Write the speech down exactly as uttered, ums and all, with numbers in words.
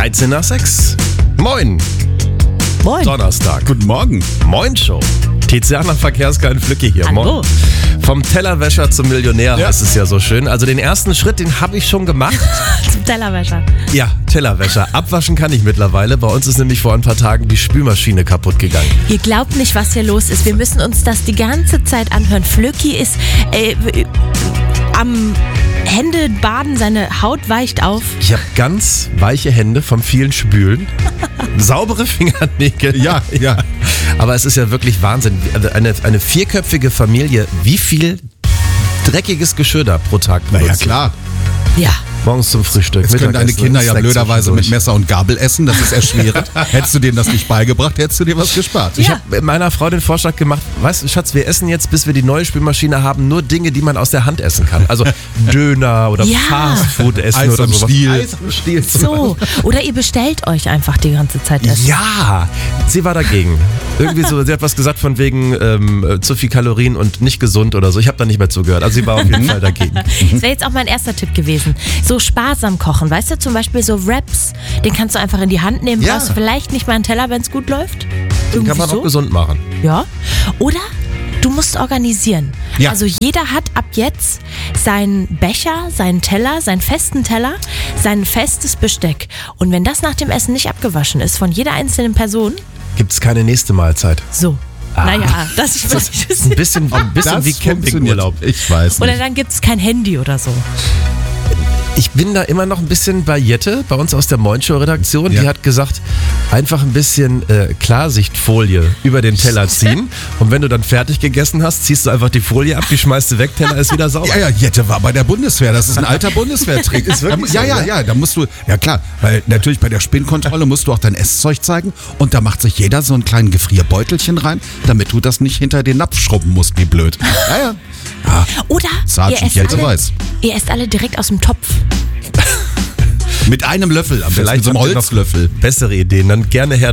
dreizehn nach sechs. Moin. Moin. Donnerstag. Guten Morgen. Moin Show. Tiziana Verkehrskein Flücke hier. Hallo. Moin. Vom Tellerwäscher zum Millionär Ja. heißt es ja so schön. Also den ersten Schritt, den habe ich schon gemacht. Zum Tellerwäscher. Ja, Tellerwäscher. Abwaschen kann ich mittlerweile. Bei uns ist nämlich vor ein paar Tagen die Spülmaschine kaputt gegangen. Ihr glaubt nicht, was hier los ist. Wir müssen uns das die ganze Zeit anhören. Flöcki ist äh, am Hände baden, seine Haut weicht auf. Ich habe ganz weiche Hände vom vielen Spülen. Saubere Fingernägel. Ja, ja. Aber es ist ja wirklich Wahnsinn. Also Eine, eine vierköpfige Familie, wie viel dreckiges Geschirr da pro Tag Na ja, benutzt. klar. Ja. Morgens zum Frühstück. Jetzt können deine Mittagessen, Kinder ja Snack blöderweise mit zwischendurch. Messer und Gabel essen, das ist erschwerend. Hättest du denen das nicht beigebracht, hättest du dir was gespart. Ich Ja. habe meiner Frau den Vorschlag gemacht, weißt du, Schatz, wir essen jetzt, bis wir die neue Spülmaschine haben, nur Dinge, die man aus der Hand essen kann. Also Döner oder Ja. Fastfood essen Eis oder am sowas. Stiel. Eis am Stiel. So. Oder ihr bestellt euch einfach die ganze Zeit Essen. Ja, sie war dagegen. Irgendwie so, sie hat was gesagt von wegen ähm, zu viel Kalorien und nicht gesund oder so. Ich habe da nicht mehr zugehört. Also sie war auf jeden Fall dagegen. Das wäre jetzt auch mein erster Tipp gewesen. So sparsam kochen. Weißt du, zum Beispiel so Wraps, den kannst du einfach in die Hand nehmen. Ja. Brauchst vielleicht nicht mal einen Teller, wenn es gut läuft. Den Irgendwie kann man so. auch gesund machen. Ja. Oder du musst organisieren. Ja. Also jeder hat ab jetzt seinen Becher, seinen Teller, seinen festen Teller, sein festes Besteck. Und wenn das nach dem Essen nicht abgewaschen ist von jeder einzelnen Person, Gibt es keine nächste Mahlzeit. so. Naja, das ist Das ist ein bisschen, ein bisschen Das wie Campingurlaub. funktioniert. Ich weiß Oder nicht. dann gibt es kein Handy oder so. Ich bin da immer noch ein bisschen bei Jette, bei uns aus der Moin Show Redaktion. Ja. Die hat gesagt, einfach ein bisschen äh, Klarsichtfolie über den Teller ziehen. Und wenn du dann fertig gegessen hast, ziehst du einfach die Folie ab, die schmeißt du weg, Teller ist wieder sauber. Ja, ja, Jette war bei der Bundeswehr. Das ist ein alter Bundeswehrtrick. Ist wirklich ja, so, ja, ne? ja. Da musst du, ja klar, weil natürlich bei der Spinnkontrolle musst du auch dein Esszeug zeigen und da macht sich jeder so einen kleinen Gefrierbeutelchen rein, damit du das nicht hinter den Napf schrubben musst, wie blöd. Ja, ja. ja Oder Sergeant ihr esst, Jette alle, weiß. ihr esst alle direkt aus dem Topf. Mit einem Löffel, am besten mit so einem habt ihr noch Holzlöffel. bessere Ideen, dann gerne her